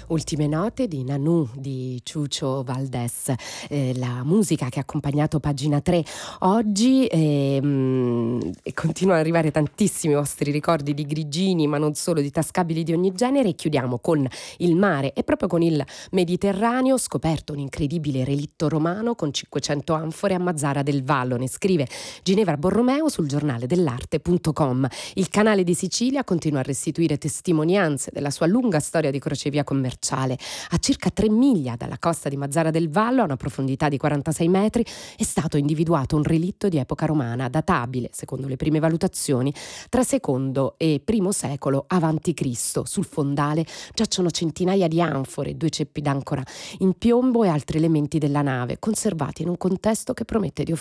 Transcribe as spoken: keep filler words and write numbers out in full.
Ultime note di Nanù di Chucho Valdés, eh, la musica che ha accompagnato pagina tre oggi, ehm, e continuano ad arrivare tantissimi vostri ricordi di grigini, ma non solo, di tascabili di ogni genere. E chiudiamo con il mare e proprio con il Mediterraneo, scoperto un incredibile relitto romano con cinquecento anfore a Mazara del Vallo, ne scrive Ginevra Borromeo sul giornale dell'arte punto com. Il canale di Sicilia continua a restituire testimonianze della sua lunga storia di crocevia commerciale. A circa tre miglia dalla costa di Mazara del Vallo, a una profondità di quarantasei metri, è stato individuato un relitto di epoca romana databile, secondo le prime valutazioni, tra secondo e primo secolo avanti Cristo. Sul fondale giacciono centinaia di anfore, due ceppi d'ancora in piombo e altri elementi della nave, conservati in un contesto che promette di